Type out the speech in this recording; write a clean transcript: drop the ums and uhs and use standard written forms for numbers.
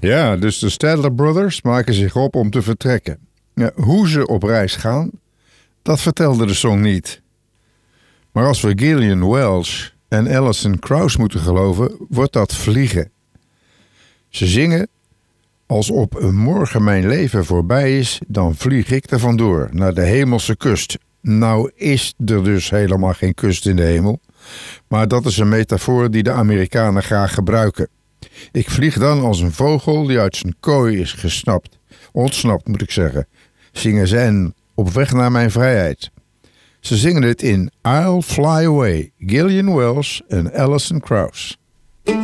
Ja, dus de Statler Brothers maken zich op om te vertrekken. Ja, hoe ze op reis gaan, dat vertelde de song niet. Maar als we Gillian Welch en Alison Krauss moeten geloven, wordt dat vliegen. Ze zingen: als op een morgen mijn leven voorbij is, dan vlieg ik er vandoor naar de hemelse kust. Nou is er dus helemaal geen kust in de hemel, maar dat is een metafoor die de Amerikanen graag gebruiken. Ik vlieg dan als een vogel die uit zijn kooi is ontsnapt moet ik zeggen, zingen ze en op weg naar mijn vrijheid. Ze zingen het in I'll Fly Away, Gillian Welch en Alison Krauss.